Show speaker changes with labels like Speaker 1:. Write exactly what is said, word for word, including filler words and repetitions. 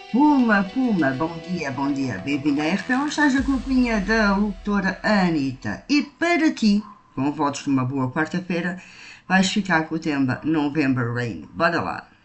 Speaker 1: Puma, Puma, bom dia, bom dia. Bem-vindo à R P um, estás na companhia da locutora Anitta. E para ti, com votos de uma boa quarta-feira, vais ficar com o tema November Rain. Bora lá.